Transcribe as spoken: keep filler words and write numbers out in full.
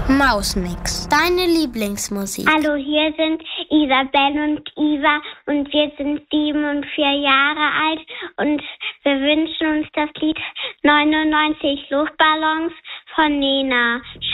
Mausmix, deine Lieblingsmusik. Hallo, hier sind Isabel und Iva und wir sind sieben und vier Jahre alt und wir wünschen uns das Lied neunundneunzig Luftballons von Nena.